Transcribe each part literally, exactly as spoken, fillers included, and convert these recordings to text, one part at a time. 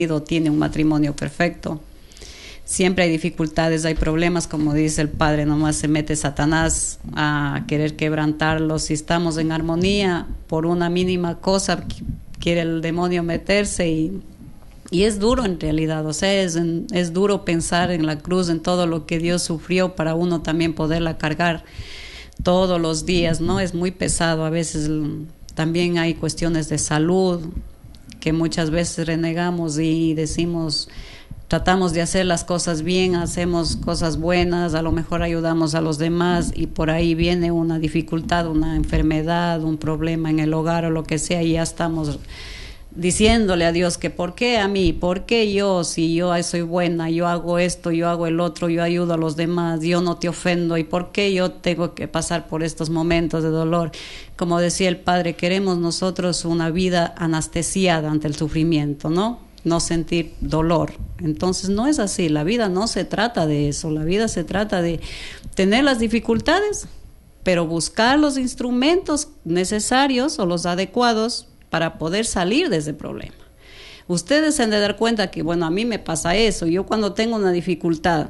tiene un matrimonio perfecto. Siempre hay dificultades, hay problemas, como dice el padre, nomás se mete Satanás a querer quebrantarlos. Si estamos en armonía, por una mínima cosa quiere el demonio meterse y, y es duro en realidad, o sea, es, es duro pensar en la cruz, en todo lo que Dios sufrió para uno también poderla cargar todos los días, ¿no? Es muy pesado, a veces también hay cuestiones de salud que muchas veces renegamos y decimos, tratamos de hacer las cosas bien, hacemos cosas buenas, a lo mejor ayudamos a los demás y por ahí viene una dificultad, una enfermedad, un problema en el hogar o lo que sea y ya estamos diciéndole a Dios que ¿por qué a mí? ¿Por qué yo? Si yo soy buena, yo hago esto, yo hago el otro, yo ayudo a los demás, yo no te ofendo, ¿y por qué yo tengo que pasar por estos momentos de dolor? Como decía el padre, queremos nosotros una vida anestesiada ante el sufrimiento, ¿no? No sentir dolor. Entonces no es así, la vida no se trata de eso, la vida se trata de tener las dificultades, pero buscar los instrumentos necesarios o los adecuados para poder salir de ese problema. Ustedes se han de dar cuenta que, bueno, a mí me pasa eso. Yo cuando tengo una dificultad,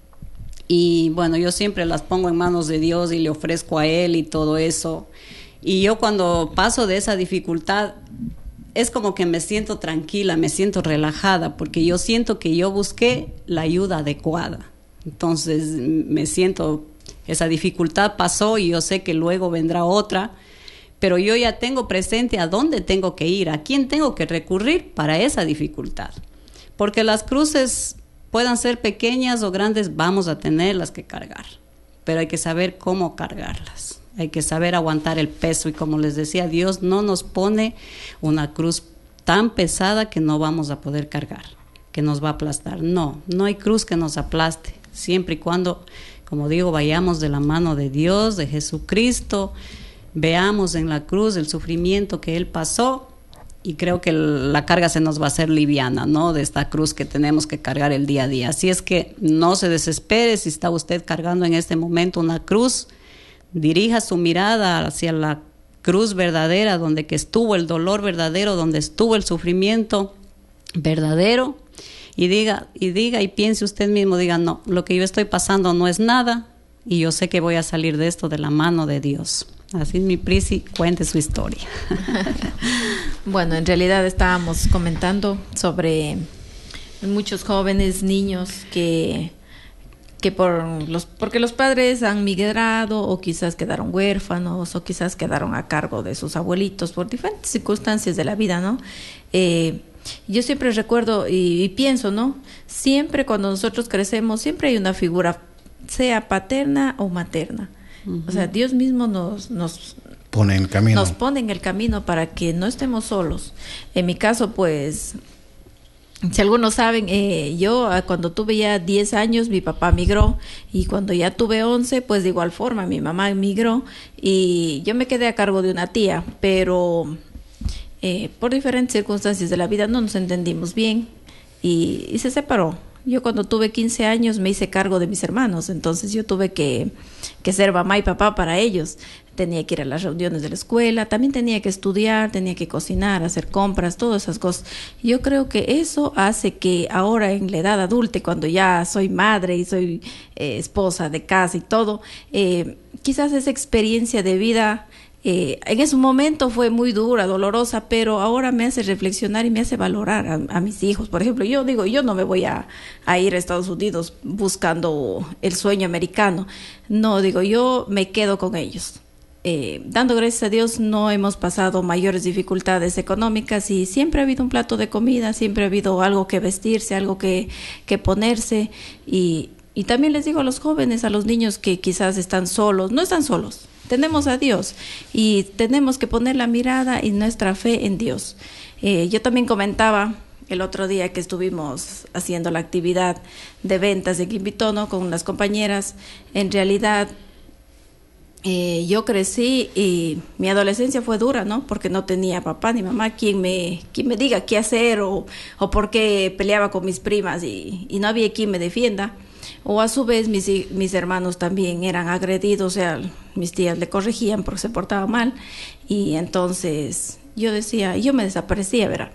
y bueno, yo siempre las pongo en manos de Dios y le ofrezco a Él y todo eso. Y yo cuando paso de esa dificultad, es como que me siento tranquila, me siento relajada, porque yo siento que yo busqué la ayuda adecuada. Entonces me siento, esa dificultad pasó y yo sé que luego vendrá otra, pero yo ya tengo presente a dónde tengo que ir, a quién tengo que recurrir para esa dificultad. Porque las cruces puedan ser pequeñas o grandes, vamos a tenerlas que cargar, pero hay que saber cómo cargarlas. Hay que saber aguantar el peso y como les decía, Dios no nos pone una cruz tan pesada que no vamos a poder cargar, que nos va a aplastar. No, no hay cruz que nos aplaste, siempre y cuando, como digo, vayamos de la mano de Dios, de Jesucristo, veamos en la cruz el sufrimiento que Él pasó y creo que la carga se nos va a hacer liviana, ¿no? De esta cruz que tenemos que cargar el día a día. Así es que no se desespere si está usted cargando en este momento una cruz. Dirija su mirada hacia la cruz verdadera, donde que estuvo el dolor verdadero, donde estuvo el sufrimiento verdadero, y diga, y diga y piense usted mismo, diga, no, lo que yo estoy pasando no es nada, y yo sé que voy a salir de esto de la mano de Dios. Así mi Prisi, cuente su historia. Bueno, en realidad estábamos comentando sobre muchos jóvenes, niños que... que por los porque los padres han migrado o quizás quedaron huérfanos o quizás quedaron a cargo de sus abuelitos por diferentes circunstancias de la vida, ¿no? Eh, yo siempre recuerdo y, y pienso, ¿no? Siempre cuando nosotros crecemos, siempre hay una figura, sea paterna o materna. Uh-huh. O sea, Dios mismo nos, nos pone en el camino. Nos pone en el camino para que no estemos solos. En mi caso, pues... Si algunos saben, eh, yo cuando tuve ya diez años, mi papá migró, y cuando ya tuve once, pues de igual forma, mi mamá migró, y yo me quedé a cargo de una tía, pero eh, por diferentes circunstancias de la vida no nos entendimos bien, y, y se separó. Yo cuando tuve quince años me hice cargo de mis hermanos, entonces yo tuve que, que ser mamá y papá para ellos. Tenía que ir a las reuniones de la escuela, también tenía que estudiar, tenía que cocinar, hacer compras, todas esas cosas. Yo creo que eso hace que ahora en la edad adulta, cuando ya soy madre y soy eh, esposa de casa y todo, eh, quizás esa experiencia de vida eh, en ese momento fue muy dura, dolorosa, pero ahora me hace reflexionar y me hace valorar a, a mis hijos. Por ejemplo, yo digo, yo no me voy a, a ir a Estados Unidos buscando el sueño americano. No, digo, yo me quedo con ellos. Eh, dando gracias a Dios no hemos pasado mayores dificultades económicas y siempre ha habido un plato de comida, siempre ha habido algo que vestirse, algo que, que ponerse y, y también les digo a los jóvenes, a los niños que quizás están solos, no están solos, tenemos a Dios y tenemos que poner la mirada y nuestra fe en Dios. Eh, yo también comentaba el otro día que estuvimos haciendo la actividad de ventas de Quimbitono con unas compañeras, en realidad Eh, yo crecí y mi adolescencia fue dura, ¿no? Porque no tenía papá ni mamá quien me, quien me diga qué hacer o, o por qué peleaba con mis primas y, y no había quien me defienda. O a su vez mis, mis hermanos también eran agredidos, o sea, mis tías le corregían porque se portaba mal y entonces yo decía, yo me desaparecía, ¿verdad?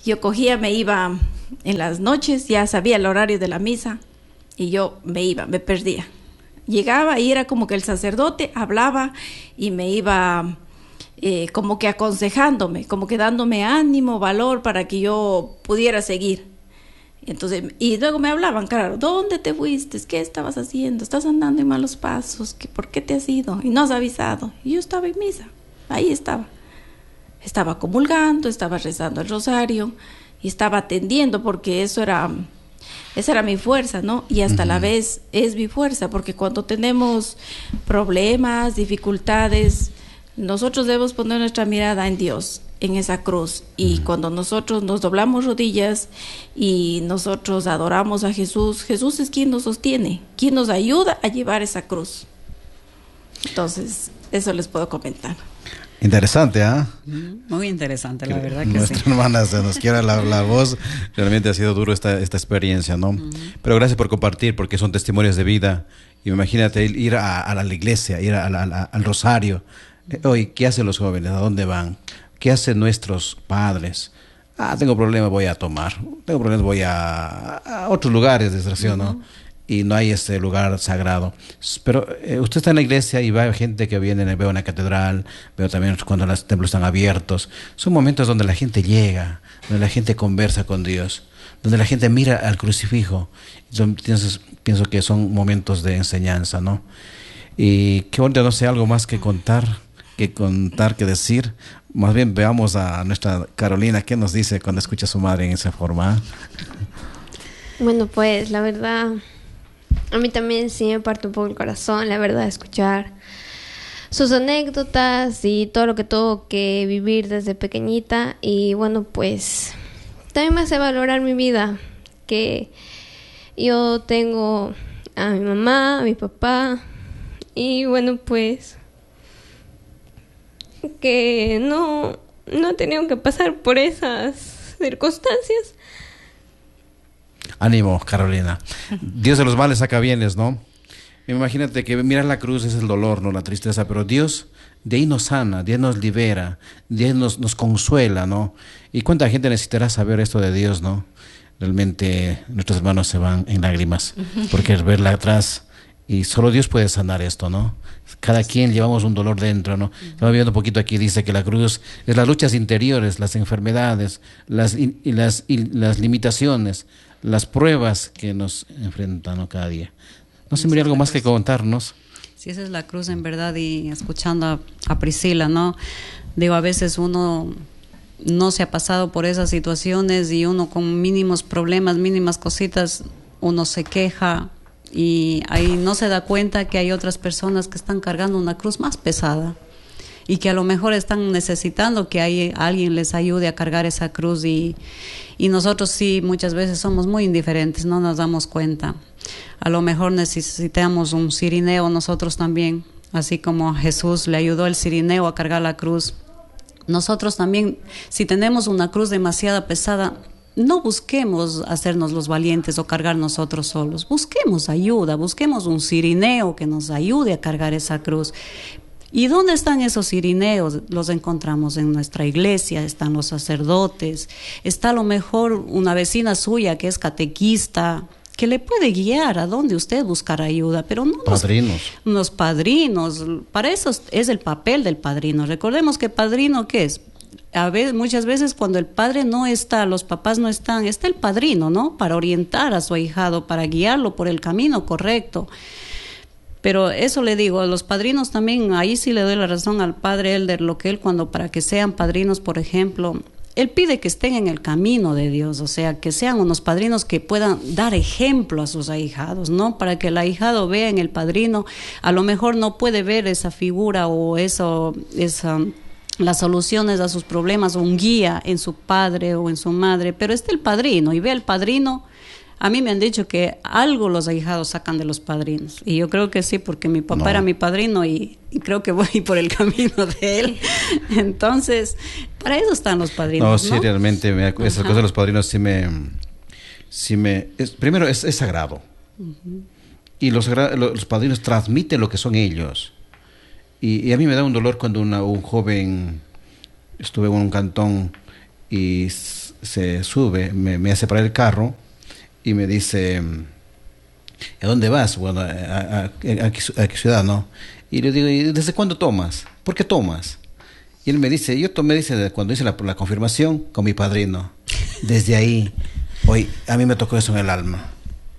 yo cogía, me iba en las noches, ya sabía el horario de la misa, y yo me iba, me perdía. Llegaba y era como que el sacerdote hablaba y me iba eh, como que aconsejándome, como que dándome ánimo, valor para que yo pudiera seguir. Entonces, y luego me hablaban, claro, ¿dónde te fuiste? ¿Qué estabas haciendo? ¿Estás andando en malos pasos? ¿Qué, ¿Por qué te has ido? Y no has avisado. Y yo estaba en misa, ahí estaba. Estaba comulgando, estaba rezando el rosario y estaba atendiendo, porque eso era, esa era mi fuerza, ¿no? Y hasta uh-huh. la vez es mi fuerza, porque cuando tenemos problemas, dificultades, nosotros debemos poner nuestra mirada en Dios, en esa cruz. Y uh-huh. cuando nosotros nos doblamos rodillas y nosotros adoramos a Jesús, Jesús es quien nos sostiene, quien nos ayuda a llevar esa cruz. Entonces, eso les puedo comentar. Interesante, ¿ah? ¿eh? Muy interesante, la verdad que Nuestra sí. hermana se nos quiera la, la voz. Realmente ha sido duro esta, esta experiencia, ¿no? Uh-huh. Pero gracias por compartir, porque son testimonios de vida. Y imagínate ir a, a la iglesia, ir a la, a, al rosario. Hoy, ¿qué hacen los jóvenes? ¿A dónde van? ¿Qué hacen nuestros padres? Ah, tengo problemas, voy a tomar. Tengo problemas, voy a, a otros lugares de distracción, ¿no? Uh-huh. Y no hay este lugar sagrado. Pero eh, usted está en la iglesia y va gente que viene, veo en la catedral, veo también cuando los templos están abiertos. Son momentos donde la gente llega, donde la gente conversa con Dios, donde la gente mira al crucifijo. Entonces pienso que son momentos de enseñanza, ¿no? Y qué bonito, no sé, algo más que contar, que contar, que decir. Más bien veamos a nuestra Carolina, ¿qué nos dice cuando escucha a su madre en esa forma? Bueno, pues la verdad, a mí también sí me parte un poco el corazón, la verdad, escuchar sus anécdotas y todo lo que tuvo que vivir desde pequeñita. Y bueno, pues también me hace valorar mi vida, que yo tengo a mi mamá, a mi papá, y bueno, pues que no, no he tenido que pasar por esas circunstancias. Ánimo, Carolina. Dios de los males saca bienes, ¿no? Imagínate que mirar la cruz es el dolor, no la tristeza, pero Dios de ahí nos sana, Dios nos libera, Dios nos, nos consuela, ¿no? Y cuánta gente necesitará saber esto de Dios, ¿no? Realmente nuestros hermanos se van en lágrimas, porque es verla atrás y solo Dios puede sanar esto, ¿no? Cada quien llevamos un dolor dentro, ¿no? Estamos viendo un poquito aquí, dice que la cruz es las luchas interiores, las enfermedades, las, y, y las, y las limitaciones, las pruebas que nos enfrentan, ¿no? Cada día. No sé, María, algo más que contarnos. Sí, esa es la cruz en verdad. Y escuchando a, a Priscila, ¿no? Digo, a veces uno no se ha pasado por esas situaciones y uno con mínimos problemas, mínimas cositas, uno se queja y ahí no se da cuenta que hay otras personas que están cargando una cruz más pesada y que a lo mejor están necesitando que hay, alguien les ayude a cargar esa cruz, y, y nosotros sí muchas veces somos muy indiferentes, no nos damos cuenta. A lo mejor necesitamos un cirineo nosotros también, así como a Jesús le ayudó el cirineo a cargar la cruz. Nosotros también, si tenemos una cruz demasiado pesada, no busquemos hacernos los valientes o cargar nosotros solos. Busquemos ayuda, busquemos un cirineo que nos ayude a cargar esa cruz. ¿Y dónde están esos cirineos? Los encontramos en nuestra iglesia, están los sacerdotes, está a lo mejor una vecina suya que es catequista, que le puede guiar a dónde usted buscar ayuda, pero no padrinos. Los, los padrinos, para eso es el papel del padrino. Recordemos que padrino, ¿qué es? A veces, muchas veces cuando el padre no está, los papás no están, está el padrino, ¿no? Para orientar a su ahijado, para guiarlo por el camino correcto. Pero eso le digo, a los padrinos también, ahí sí le doy la razón al padre Elder, lo que él cuando para que sean padrinos, por ejemplo, él pide que estén en el camino de Dios, o sea, que sean unos padrinos que puedan dar ejemplo a sus ahijados, ¿no? Para que el ahijado vea en el padrino, a lo mejor no puede ver esa figura o eso, esa, las soluciones a sus problemas, o un guía en su padre o en su madre, pero está el padrino y ve al padrino. A mí me han dicho que algo los ahijados sacan de los padrinos, y yo creo que sí, porque mi papá no. era mi padrino y, y creo que voy por el camino de él. Entonces, para eso están los padrinos, No, sí, ¿no? realmente, me, esas cosas de los padrinos sí me... Sí me es, primero, es, es sagrado. Uh-huh. Y los, los padrinos transmiten lo que son ellos. Y, y a mí me da un dolor cuando una, un joven... Estuve en un cantón y se sube, me, me hace parar el carro y me dice, ¿a dónde vas? Bueno, a, a, a, a, qué, a qué ciudad, ¿no? Y le digo, ¿y desde cuándo tomas? ¿Por qué tomas? Y él me dice, yo tomé, dice, cuando hice la, la confirmación con mi padrino. Desde ahí, hoy, a mí me tocó eso en el alma.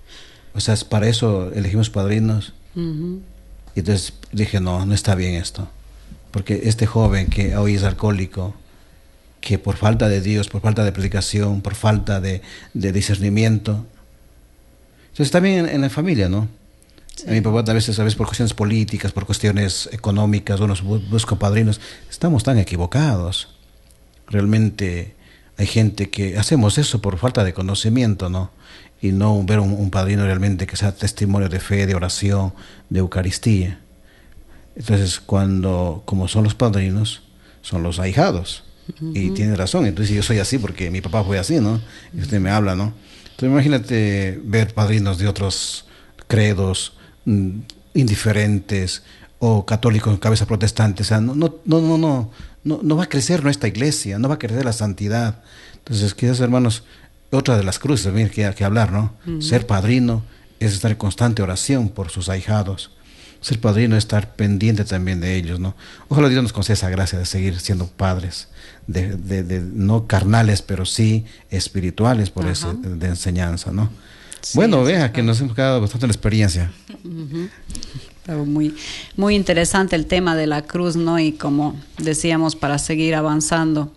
O sea, para eso elegimos padrinos. Uh-huh. Y entonces dije, no, no está bien esto. Porque este joven que hoy es alcohólico, que por falta de Dios, por falta de predicación, por falta de, de discernimiento. Entonces también en, en la familia, ¿no? Sí. A mi papá a veces, a veces por cuestiones políticas, por cuestiones económicas, unos buscan padrinos. Estamos tan equivocados. Realmente hay gente que hacemos eso por falta de conocimiento, ¿no? Y no ver un, un padrino realmente que sea testimonio de fe, de oración, de Eucaristía. Entonces, cuando, como son los padrinos, son los ahijados. Uh-huh. Y tiene razón, entonces yo soy así porque mi papá fue así, ¿no? Y usted me habla, ¿no? Entonces imagínate ver padrinos de otros credos, mmm, indiferentes, o católicos en cabeza protestante. O sea, no, no, no, no, no, no, no va a crecer nuestra iglesia, no va a crecer la santidad. Entonces, queridos hermanos, otra de las cruces también que hay que hablar, ¿no? Uh-huh. Ser padrino es estar en constante oración por sus ahijados. Ser padrino es estar pendiente también de ellos, ¿no? Ojalá Dios nos conceda esa gracia de seguir siendo padres, de, de, de no carnales, pero sí espirituales por ese, de enseñanza, ¿no? Sí, bueno, vea que nos hemos quedado bastante en la experiencia. Uh-huh. Pero muy, muy interesante el tema de la cruz, ¿no? Y como decíamos, para seguir avanzando.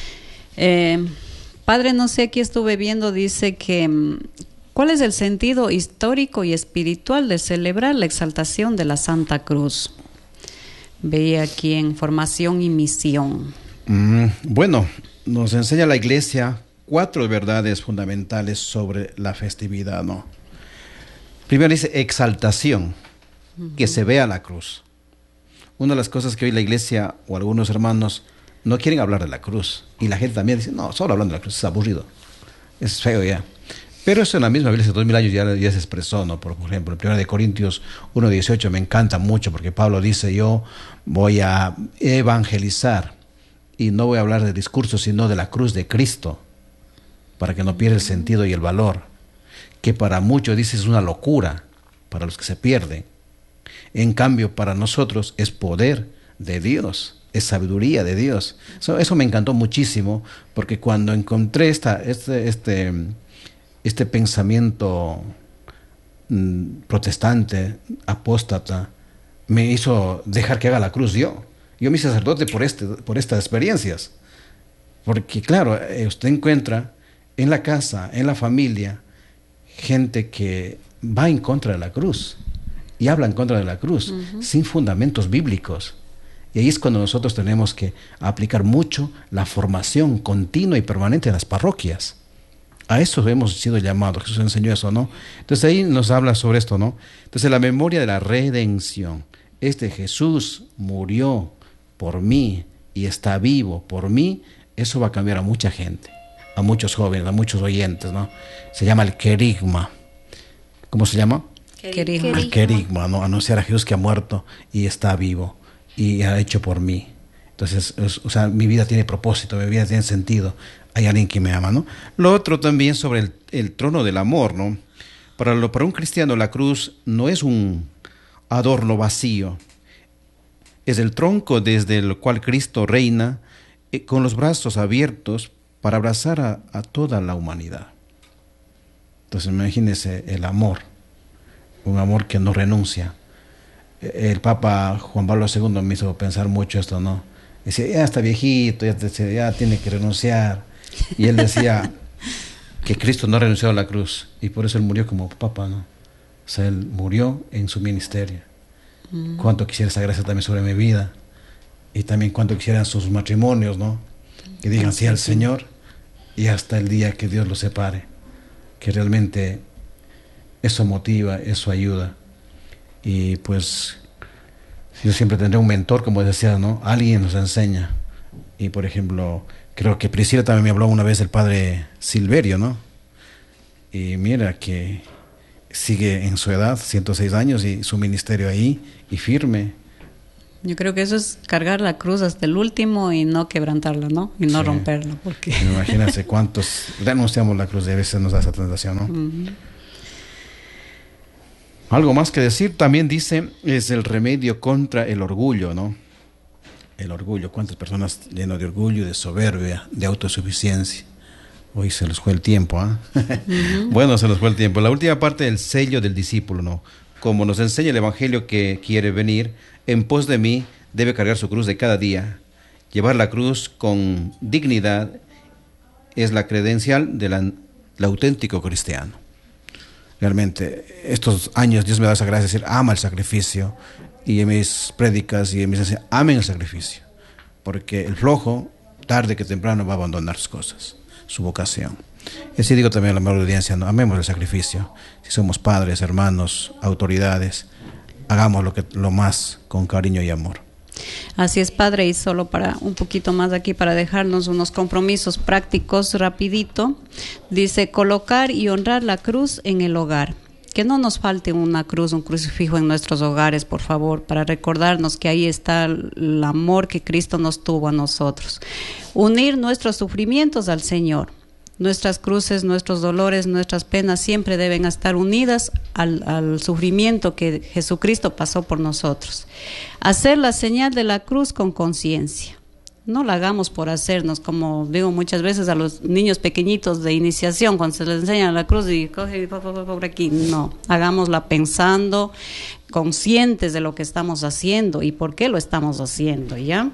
Eh, padre, no sé, aquí estuve viendo, dice que ¿cuál es el sentido histórico y espiritual de celebrar la exaltación de la Santa Cruz? Veía aquí en Formación y Misión. Mm, bueno, nos enseña la Iglesia cuatro verdades fundamentales sobre la festividad, ¿no? Primero dice exaltación, uh-huh. que se vea la cruz. Una de las cosas que hoy la Iglesia o algunos hermanos no quieren hablar de la cruz. Y la gente también dice, no, solo hablando de la cruz es aburrido, es feo ya. Pero eso en la misma Biblia hace dos mil años ya, ya se expresó, ¿no? Por ejemplo, en primera de Corintios uno dieciocho me encanta mucho porque Pablo dice, yo voy a evangelizar y no voy a hablar de discursos, sino de la cruz de Cristo, para que no pierda el sentido y el valor, que para muchos dice es una locura, para los que se pierden. En cambio, para nosotros es poder de Dios, es sabiduría de Dios. Eso, eso me encantó muchísimo, porque cuando encontré esta, este... este este pensamiento mmm, protestante, apóstata, me hizo dejar que haga la cruz yo. Yo me hice sacerdote por, este, por estas experiencias. Porque claro, usted encuentra en la casa, en la familia, gente que va en contra de la cruz y habla en contra de la cruz, uh-huh. sin fundamentos bíblicos. Y ahí es cuando nosotros tenemos que aplicar mucho la formación continua y permanente de las parroquias. A eso hemos sido llamados, Jesús enseñó eso, ¿no? Entonces ahí nos habla sobre esto, ¿no? Entonces la memoria de la redención. Este Jesús murió por mí y está vivo por mí, eso va a cambiar a mucha gente, a muchos jóvenes, a muchos oyentes, ¿no? Se llama el querigma. ¿Cómo se llama? Querigma. El querigma, ¿no? Anunciar a Jesús que ha muerto y está vivo y ha hecho por mí. Entonces, es, o sea, mi vida tiene propósito, mi vida tiene sentido. Hay alguien que me ama, ¿no? Lo otro también sobre el, el trono del amor, ¿no? Para, lo, para un cristiano la cruz no es un adorno vacío. Es el tronco desde el cual Cristo reina eh, con los brazos abiertos para abrazar a, a toda la humanidad. Entonces imagínese el amor, un amor que no renuncia. El Papa Juan Pablo segundo me hizo pensar mucho esto, ¿no? Decía, ya está viejito, ya, te, ya tiene que renunciar. Y él decía que Cristo no ha renunciado a la cruz y por eso él murió como Papa, ¿no? O sea, él murió en su ministerio. Mm. Cuánto quisiera esa gracia también sobre mi vida y también cuánto quisieran sus matrimonios, ¿no? Que digan sí al Señor y hasta el día que Dios los separe. Que realmente eso motiva, eso ayuda. Y pues yo siempre tendré un mentor, como decía, ¿no? Alguien nos enseña. Y por ejemplo, creo que Priscila también me habló una vez del padre Silverio, ¿no? Y mira que sigue en su edad, ciento seis años, y su ministerio ahí, y firme. Yo creo que eso es cargar la cruz hasta el último y no quebrantarla, ¿no? Y no Sí. romperla, porque... Imagínate cuántos renunciamos la cruz y a veces nos da esa tentación, ¿no? Uh-huh. Algo más que decir, también dice, es el remedio contra el orgullo, ¿no? El orgullo, cuántas personas llenas de orgullo, de soberbia, de autosuficiencia. Hoy se nos fue el tiempo, ¿ah? ¿eh? Uh-huh. Bueno, se nos fue el tiempo. La última parte del sello del discípulo, ¿no? Como nos enseña el Evangelio que quiere venir, en pos de mí debe cargar su cruz de cada día. Llevar la cruz con dignidad es la credencial del del auténtico cristiano. Realmente, estos años Dios me da esa gracia de decir, ama el sacrificio, y en mis prédicas y en mis enseñanzas, amen el sacrificio, porque el flojo, tarde que temprano, va a abandonar sus cosas, su vocación. Y así digo también a la mayor audiencia, ¿no? Amemos el sacrificio. Si somos padres, hermanos, autoridades, hagamos lo, que, lo más con cariño y amor. Así es, Padre, y solo para un poquito más aquí, para dejarnos unos compromisos prácticos rapidito, dice colocar y honrar la cruz en el hogar. Que no nos falte una cruz, un crucifijo en nuestros hogares, por favor, para recordarnos que ahí está el amor que Cristo nos tuvo a nosotros. Unir nuestros sufrimientos al Señor. Nuestras cruces, nuestros dolores, nuestras penas siempre deben estar unidas al, al sufrimiento que Jesucristo pasó por nosotros. Hacer la señal de la cruz con conciencia. No la hagamos por hacernos, como digo muchas veces a los niños pequeñitos de iniciación, cuando se les enseña la cruz y coge por aquí. No, hagámosla pensando, conscientes de lo que estamos haciendo y por qué lo estamos haciendo, ¿ya?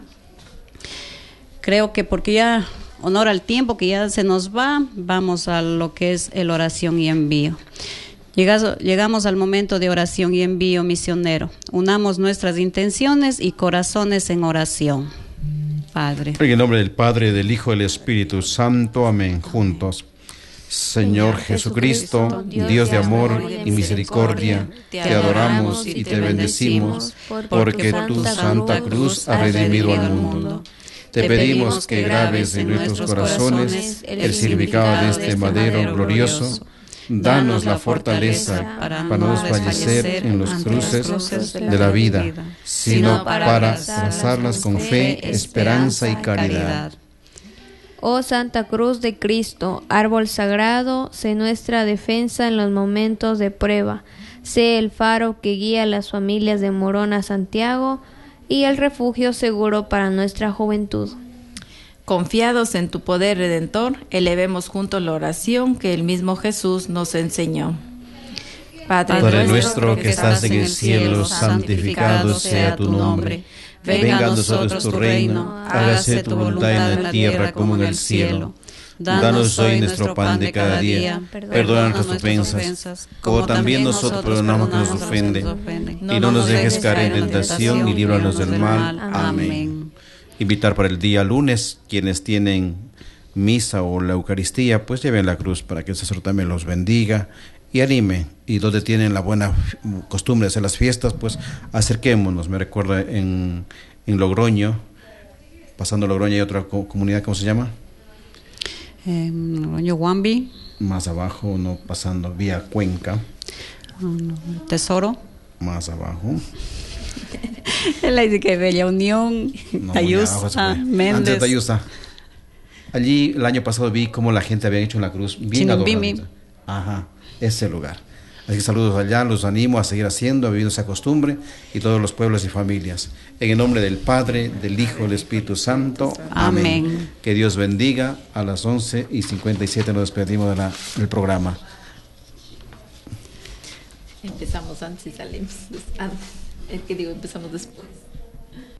Creo que porque ya... honor al tiempo que ya se nos va, vamos a lo que es el oración y envío. Llegamos, llegamos al momento de oración y envío misionero. Unamos nuestras intenciones y corazones en oración. Padre. En el nombre del Padre, del Hijo y del Espíritu Santo. Amén. Juntos. Señor Jesucristo, Dios de amor y misericordia, te adoramos y te bendecimos, porque tu Santa Cruz ha redimido al mundo. Te pedimos que grabes en nuestros corazones el significado de este madero glorioso. Danos la fortaleza para no desfallecer en los cruces de la vida, sino para abrazarlas con fe, esperanza y caridad. Oh Santa Cruz de Cristo, árbol sagrado, sé nuestra defensa en los momentos de prueba. Sé el faro que guía a las familias de Morón a Santiago, y el refugio seguro para nuestra juventud. Confiados en tu poder redentor, elevemos juntos la oración que el mismo Jesús nos enseñó. Padre, Padre nuestro que estás en el cielo, santificado sea tu nombre. Venga a nosotros tu reino, hágase tu voluntad en la tierra como en el cielo. Danos hoy nuestro pan de cada día, perdona nuestras ofensas, como también nosotros perdonamos que nos ofenden, y no nos dejes caer en tentación y líbranos del mal. Amén. Invitar para el día lunes, quienes tienen misa o la Eucaristía, pues lleven la cruz para que el sacerdote también los bendiga y anime. Y donde tienen la buena costumbre de hacer las fiestas, pues acerquémonos. Me recuerda en, en Logroño, pasando Logroño hay otra co- comunidad, ¿cómo se llama? En Logroño, Huambi. Más abajo, no pasando vía Cuenca. Um, Tesoro. Más abajo. Él dice que Bella Unión, No, Tayusta, Méndez. Antes de Tayusta. Allí el año pasado vi cómo la gente había hecho una cruz bien Chinumbimi. adornada. Ajá, ese lugar. Así que saludos allá, los animo a seguir haciendo, a vivir esa costumbre y todos los pueblos y familias. En el nombre del Padre, del Hijo y del Espíritu Santo. Amén. Amén. Que Dios bendiga. A las once y cincuenta y siete nos despedimos de la, del programa. Empezamos antes y salimos antes. Es que digo, empezamos después.